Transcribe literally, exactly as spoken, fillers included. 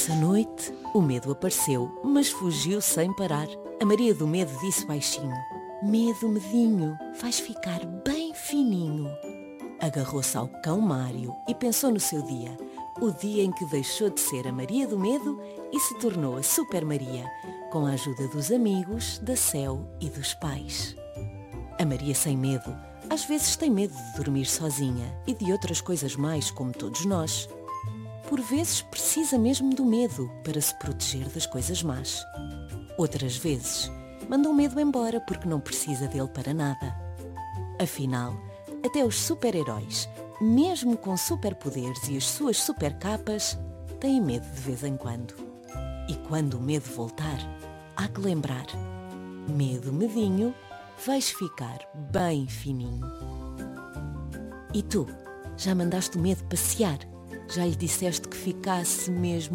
Essa noite, o medo apareceu, mas fugiu sem parar. A Maria do Medo disse baixinho: medo, medinho, vais ficar bem fininho. Agarrou-se ao cão Mário e pensou no seu dia, o dia em que deixou de ser a Maria do Medo e se tornou a Super Maria, com a ajuda dos amigos, da Céu e dos pais. A Maria sem medo, às vezes tem medo de dormir sozinha e de outras coisas mais, como todos nós. Por vezes precisa mesmo do medo para se proteger das coisas más. Outras vezes manda o medo embora porque não precisa dele para nada. Afinal, até os super-heróis, mesmo com superpoderes e as suas supercapas, têm medo de vez em quando. E quando o medo voltar, há que lembrar: medo, medinho, vais ficar bem fininho. E tu, já mandaste o medo passear? Já lhe disseste que ficasse mesmo